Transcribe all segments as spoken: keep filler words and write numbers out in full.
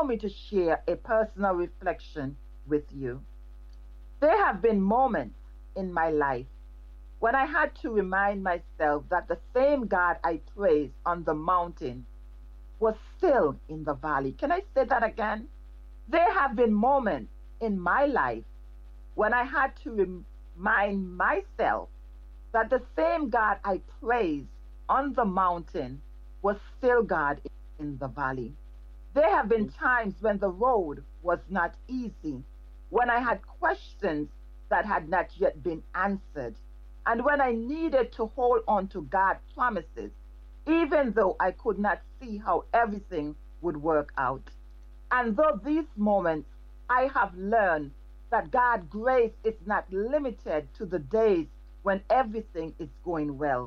allow me to share a personal reflection with you. There have been moments in my life when I had to remind myself that the same God I praised on the mountain was still in the valley. Can I say that again? There have been moments in my life when I had to remind myself that the same God I praised on the mountain was still God in the valley. There have been times when the road was not easy, when I had questions that had not yet been answered, and when I needed to hold on to God's promises, even though I could not see how everything would work out. And though these moments, I have learned that God's grace is not limited to the days when everything is going well.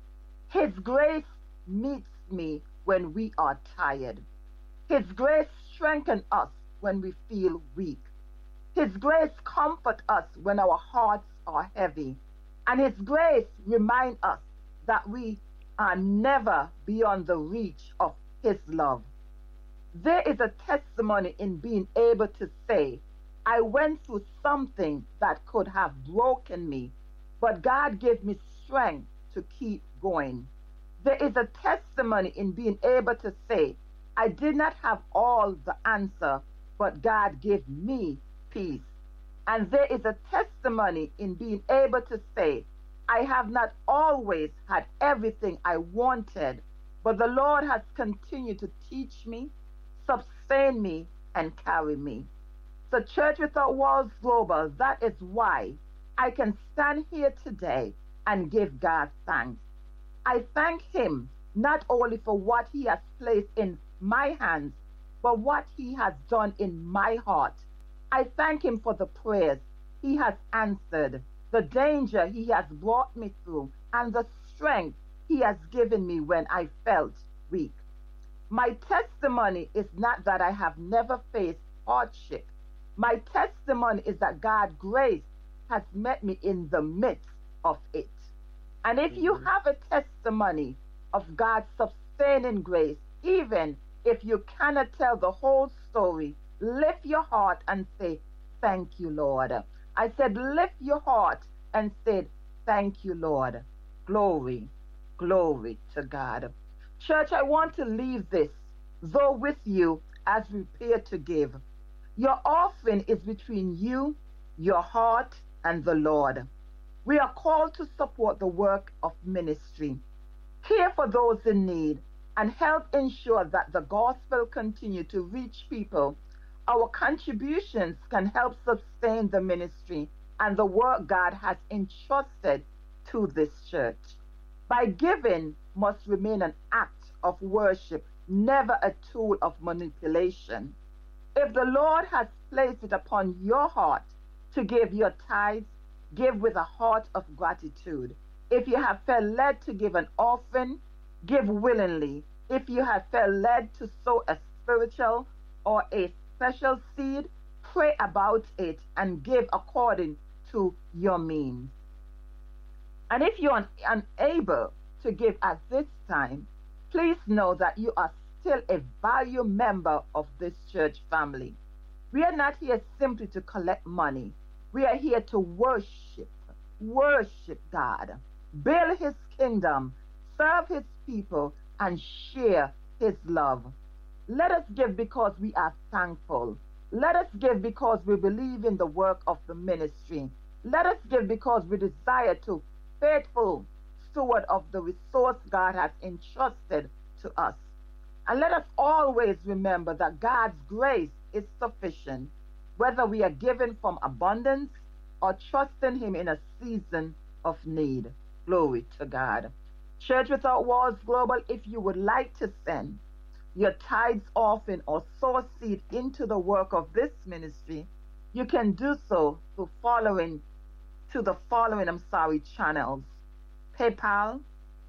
His grace meets me when we are tired. His grace strengthens us when we feel weak. His grace comforts us when our hearts are heavy. And His grace reminds us that we are never beyond the reach of His love. There is a testimony in being able to say, I went through something that could have broken me, but God gave me strength to keep going. There is a testimony in being able to say, I did not have all the answer, but God gave me peace. And there is a testimony in being able to say, I have not always had everything I wanted, but the Lord has continued to teach me, sustain me, and carry me. So Church Without Walls Global, that is why I can stand here today and give God thanks. I thank Him not only for what He has placed in my hands, but what He has done in my heart. I thank Him for the prayers He has answered, the danger He has brought me through, and the strength He has given me when I felt weak. My testimony is not that I have never faced hardship. My testimony is that God's grace has met me in the midst of it. And if you Mhm. have a testimony of God's sustaining grace, even if you cannot tell the whole story, lift your heart and say, thank you, Lord. I said, lift your heart and say, thank you, Lord. Glory, glory to God. Church, I want to leave this, though, with you as we prepare to give. Your offering is between you, your heart, and the Lord. We are called to support the work of ministry, care for those in need, and help ensure that the gospel continue to reach people. Our contributions can help sustain the ministry and the work God has entrusted to this church. By giving must remain an act of worship, never a tool of manipulation. If the Lord has placed it upon your heart to give your tithes, give with a heart of gratitude. If you have felt led to give an offering, give willingly. If you have felt led to sow a spiritual or a special seed, pray about it and give according to your means. And if you are unable to give at this time, please know that you are still a valued member of this church family. We are not here simply to collect money. We are here to worship, worship God, build His kingdom, serve His people, and share His love. Let us give because we are thankful. Let us give because we believe in the work of the ministry. Let us give because we desire to faithful steward of the resource God has entrusted to us. And let us always remember that God's grace is sufficient, whether we are given from abundance or trusting Him in a season of need. Glory to God. Church Without Walls Global, if you would like to send your tithes offering or sow seed into the work of this ministry, you can do so through following to the following, I'm sorry, channels. PayPal,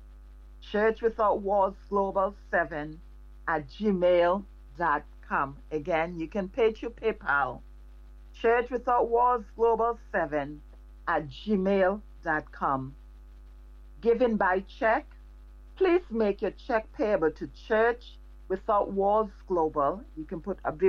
Church Without Walls Global seven at gmail dot com. Again, you can pay through PayPal, Church Without Walls Global seven at gmail dot com. Giving by check, please make your check payable to Church Without Walls Global. You can put abbreviation